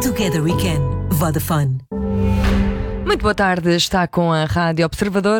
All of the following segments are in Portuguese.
Together we can. Vodafone. Muito boa tarde, está com a Rádio Observador.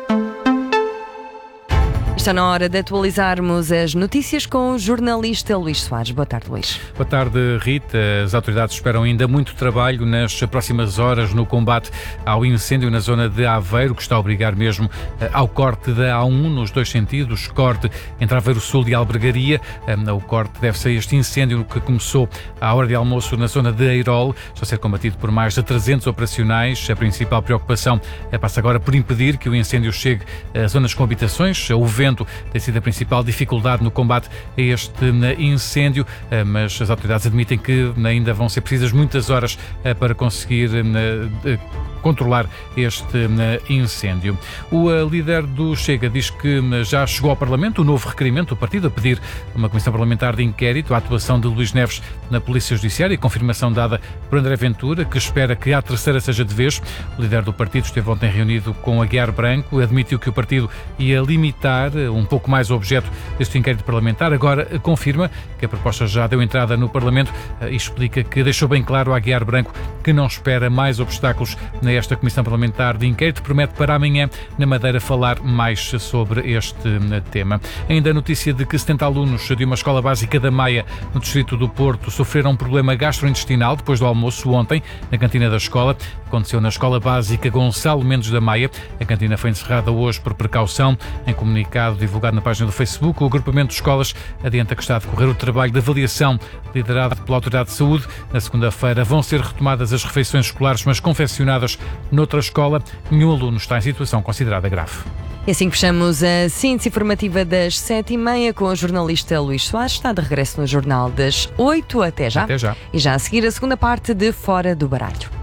Está na hora de atualizarmos as notícias com o jornalista Luís Soares. Boa tarde, Luís. Boa tarde, Rita. As autoridades esperam ainda muito trabalho nas próximas horas no combate ao incêndio na zona de Aveiro, que está a obrigar mesmo ao corte da A1 nos dois sentidos, corte entre Aveiro Sul e Albergaria. O corte deve-se a este incêndio que começou à hora de almoço na zona de Eirol. Está a ser combatido por mais de 300 operacionais. A principal preocupação passa agora por impedir que o incêndio chegue a zonas com habitações. O vento tem sido a principal dificuldade no combate a este incêndio, mas as autoridades admitem que ainda vão ser precisas muitas horas para conseguir controlar este incêndio. O líder do Chega diz que já chegou ao Parlamento o novo requerimento do partido a pedir uma comissão parlamentar de inquérito à atuação de Luís Neves na Polícia Judiciária, confirmação dada por André Ventura, que espera que a terceira seja de vez. O líder do partido esteve ontem reunido com Aguiar Branco, admitiu que o partido ia limitar um pouco mais o objeto deste inquérito parlamentar. Agora confirma que a proposta já deu entrada no Parlamento e explica que deixou bem claro a Aguiar Branco que não espera mais obstáculos nesta Comissão Parlamentar de Inquérito. Promete para amanhã na Madeira falar mais sobre este tema. Ainda a notícia de que 70 alunos de uma escola básica da Maia, no distrito do Porto, sofreram um problema gastrointestinal depois do almoço ontem na cantina da escola. Aconteceu na escola básica Gonçalo Mendes da Maia. A cantina foi encerrada hoje por precaução. Em comunicado divulgado na página do Facebook, o agrupamento de escolas adianta que está a decorrer o trabalho de avaliação liderado pela Autoridade de Saúde. Na segunda-feira vão ser retomadas as refeições escolares, mas confeccionadas noutra escola. Nenhum aluno está em situação considerada grave. E assim fechamos a síntese informativa das 7h30 com o jornalista Luís Soares. Está de regresso no Jornal das 8. Até já. Até já. E já a seguir a segunda parte de Fora do Baralho.